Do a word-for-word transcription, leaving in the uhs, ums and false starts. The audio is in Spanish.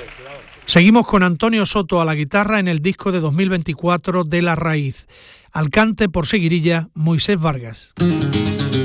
Seguimos con Antonio Soto a la guitarra en el disco de dos mil veinticuatro de La Raíz. Al cante por seguirilla, Moisés Vargas.